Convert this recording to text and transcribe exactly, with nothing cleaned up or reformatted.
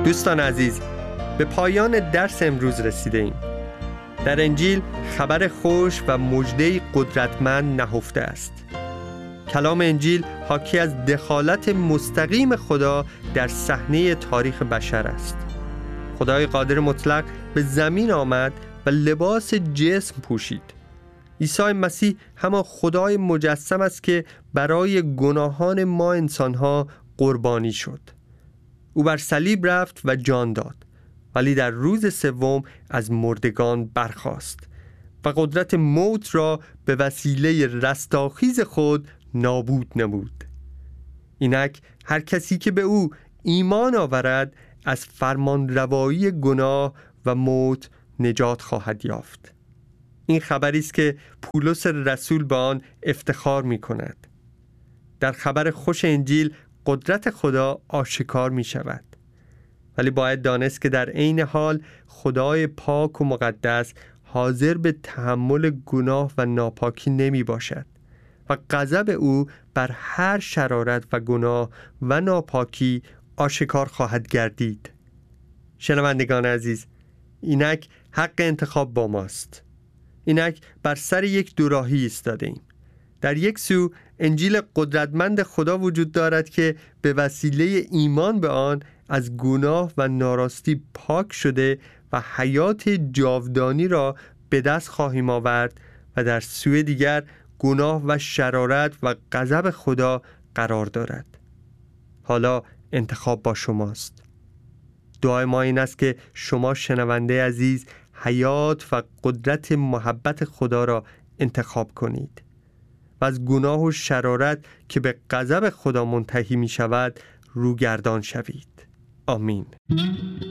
دوستان عزیز، به پایان درس امروز رسیده ایم. در انجیل خبر خوش و مژده قدرتمند نهفته است. کلام انجیل حاکی از دخالت مستقیم خدا در صحنه تاریخ بشر است. خدای قادر مطلق به زمین آمد و لباس جسم پوشید. عیسی مسیح همان خدای مجسم است که برای گناهان ما انسانها قربانی شد. او بر صلیب رفت و جان داد، ولی در روز سوم از مردگان برخاست و قدرت موت را به وسیله رستاخیز خود نابود نمود. اینک هر کسی که به او ایمان آورد از فرمان روایی گناه و موت نجات خواهد یافت. این خبری است که پولس رسول به آن افتخار می کند. در خبر خوش انجیل قدرت خدا آشکار می شود، ولی باید دانست که در عین حال خدای پاک و مقدس حاضر به تحمل گناه و ناپاکی نمی باشد و غضب او بر هر شرارت و گناه و ناپاکی آشکار خواهد گردید. شنوندگان عزیز، اینک حق انتخاب با ماست. اینک بر سر یک دوراهی ایستاده ایم. در یک سو انجیل قدرتمند خدا وجود دارد که به وسیله ایمان به آن از گناه و ناراستی پاک شده و حیات جاودانی را به دست خواهیم آورد، و در سوی دیگر گناه و شرارت و غضب خدا قرار دارد. حالا انتخاب با شماست. دعای ما این است که شما شنونده عزیز حیات و قدرت محبت خدا را انتخاب کنید و از گناه و شرارت که به غضب خدا منتهی می شود روگردان شوید. آمین.